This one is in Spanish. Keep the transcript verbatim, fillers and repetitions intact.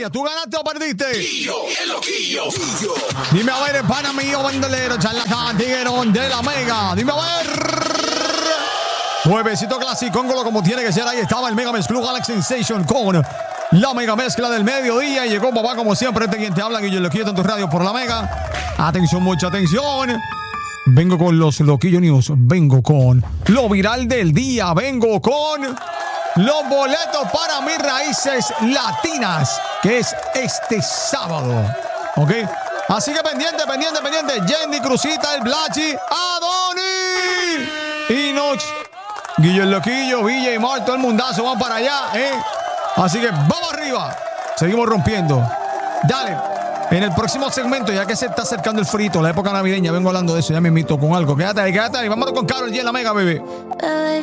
Kenia. ¿Tú ganaste o perdiste? Quillo, el loquillo. Quillo. Dime a ver, el pana mío, bandolero, charlatán, tiguerón de la Mega. Dime a ver. Nuevecito clasicóngolo como tiene que ser. Ahí estaba el Mega Mix Club Alex Sensation con la Mega Mezcla del mediodía. Y llegó papá como siempre. Este quien te habla, Guillo el Loquillo en tu radio por la Mega. Atención, mucha atención. Vengo con los Loquillo News. Vengo con lo viral del día. Vengo con los boletos para mis raíces latinas, que es este sábado. ¿Ok? Así que pendiente, pendiente, pendiente. Yendi, Cruzita, el Blachi, Adoni, Inox, Guillo el Loquillo, Villa y Mar, todo el mundazo van para allá, ¿eh? Así que vamos arriba. Seguimos rompiendo. Dale. En el próximo segmento, ya que se está acercando el frito, la época navideña, vengo hablando de eso, ya me invito con algo. Quédate ahí, quédate ahí. Vamos con Karol G en la Mega, bebé.